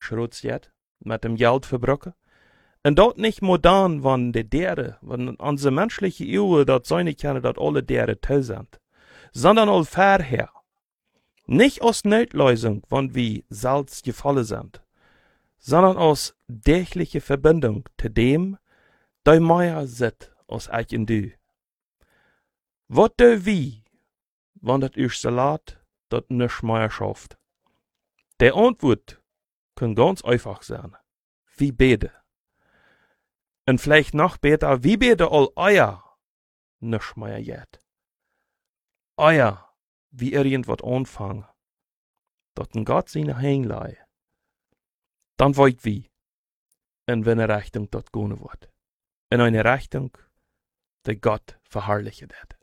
geschrotzt jet, mit dem Geld verbrochen. En dat nicht modern van de derde, van onze menschliche eeuwen, dat zou niet kennen dat alle derde te sind, sondern al verher. Nicht aus Notlösung, wann wir selbst gefallen sind, sondern aus tägliche Verbindung zu dem, der mehr sitzt als ich und du. Was tun wir, wenn das euch Salat dat nicht mehr schafft? Die Antwort kann ganz einfach sein. Wie beten. Und vielleicht noch besser, wie beten all euer nicht mehr jet. Euer, wie irgendwas anfangen, dat ein Gott seine Hänglei, dann wollt wie, in welche Richtung dat gehen wird. In eine Richtung, die Gott verherrlichen wird.